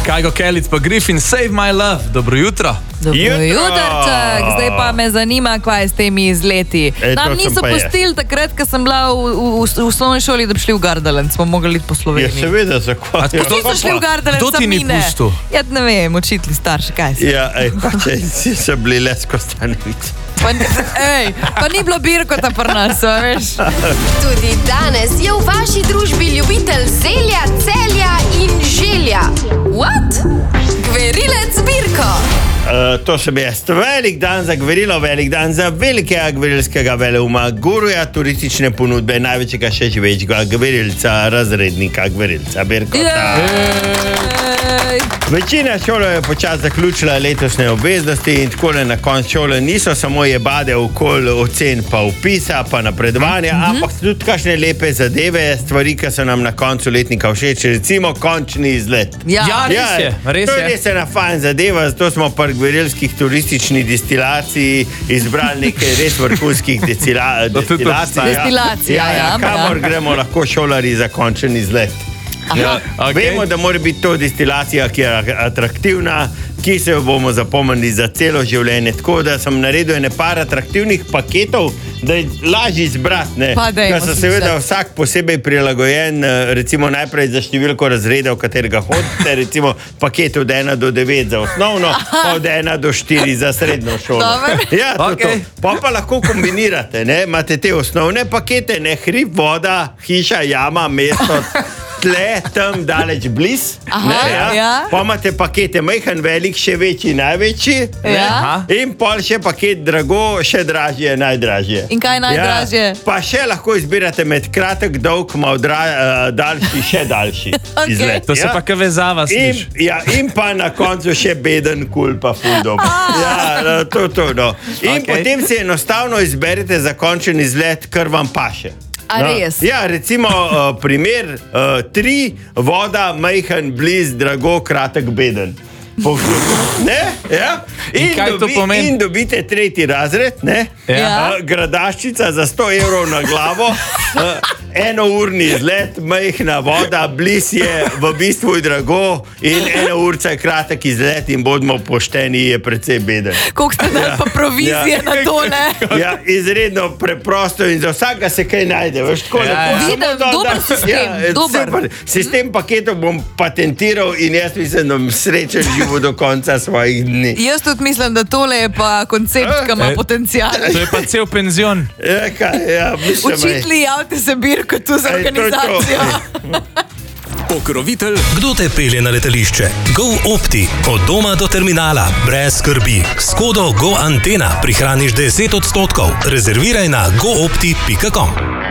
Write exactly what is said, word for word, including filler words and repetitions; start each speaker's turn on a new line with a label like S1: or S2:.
S1: Kajgo Kelic pa Griffin, Save My Love. Dobro jutro.
S2: Dobro jutrček. Zdaj pa me zanima, kaj je s temi izleti.
S3: E,
S2: Nam niso pustili takrat, ko sem bila v, v, v osnovni šoli, da bi šli v Gardaland. Smo mogli iti po Sloveniji.
S3: Ja, seveda, zakaj?
S2: Kdo so šli v Gardaland?
S1: Kdo ti ni pustil?
S2: Ja, ne vem, učitelji starši, kaj si.
S3: Ja, ej, pa če si so bili Lesko Stanovic.
S2: Pa, ej, pa ni bilo birkota pri nas, veš?
S4: Tudi danes je v vaši družbi ljubitelj zelja, celja in želja. What? Gverilec Birko.
S3: Uh, to sem jaz. Velik dan za gverilo, velik dan za velikega gverilskega veleuma, guruja turistične ponudbe, največjega še živečega gverilca, razrednika gverilca Birkota. Večina šole je počas zaključila letosne obveznosti in takole na konc šole niso samo jebade okoli ocen pa upisa pa napredovanja, mm-hmm. ampak tudi kakšne lepe zadeve, stvari, ki so nam na koncu letnika všeč, recimo končni izlet.
S2: Ja,
S1: ja res je. Res
S3: to je
S1: je.
S3: res ena fajn zadeva, zato smo pri gverilskih turističnih destilacij izbrali nekaj res vrhunskih destila, destilacij.
S2: Destilacij, ja, ja,
S3: kamor
S2: ja.
S3: gremo lahko šolari za končen izlet.
S1: Ja, okay.
S3: Vemo, da mora biti to destilacija, ki je atraktivna, ki se jo bomo zapomnili za celo življenje. Tako da sem naredil ene par atraktivnih paketov, da je lažje izbrati. Ker so seveda vsak posebej prilagojen, recimo najprej za številko razreda, v katerega hodite, recimo paket od ena do devet za osnovno, pa od ena do štiri za srednjo šolo. Ja, to, okay. to. Pa pa lahko kombinirate, ne? Imate te osnovne pakete, ne, hrib, voda, hiša, jama, mesto, tle, tam, daleč, bliz.
S2: Aha,
S3: ne, ja?
S2: Ja.
S3: Pa imate pakete majhen, velik, še večji, največji.
S2: Ja.
S3: In pol še paket drago, še dražje, najdražje.
S2: In kaj je najdražje?
S3: Ja. Pa še lahko izbirate med kratek, dolg, malo dra, uh, daljši, še daljši
S2: Okay.
S3: izlet.
S1: To se
S3: ja?
S1: pa kaj vezava sliš.
S3: In, ja, in pa na koncu še beden, kul, pa fuldom. Ja, to, to, no. In
S1: Okay.
S3: potem si enostavno izberete za končen izlet, kar vam paše.
S2: A res?
S3: Ja, recimo uh, primer uh, tri, voda, majhen, bliz, drago, kratek, beden. Ne? Ja? In,
S1: In kaj to
S3: dobi,
S1: pomeni?
S3: in dobite tretji razred, ne?
S1: Ja.
S3: Uh, gradaščica za sto evrov na glavo, uh, enourni izlet, majhna voda, bliz je v bistvu drago in ena urca je kratek izlet in bodimo pošteni, je precej beden.
S2: Koliko ste dali pa provizije
S3: Ja.
S2: na tole?
S3: Ja, izredno preprosto in za vsakega se kaj najde. Veš, tako
S1: Ja,
S3: lepo.
S1: ja.
S3: Samo
S2: Vidim,
S3: to,
S2: dober
S3: da-
S2: sistem,
S3: ja,
S2: dober.
S3: super. Sistem paketov bom patentiral in jaz mislim, da bom srečen živo do konca svojih dni.
S2: Jaz tudi mislim, da tole je pa koncept, ki ima
S1: Eh.
S2: potencial.
S1: To je pa cel penzion.
S3: Ja, kaj, ja, mislim,
S2: Učitelji, javite se Birko tu za
S3: Ej, to je to.
S2: organizacijo.
S5: Pokrovitelj, kdo te pelje na letališče? Go Opti, od doma do terminala, brez skrbi. S kodo Go Antena prihraniš deset odstotkov. Rezerviraj na go opti pika com.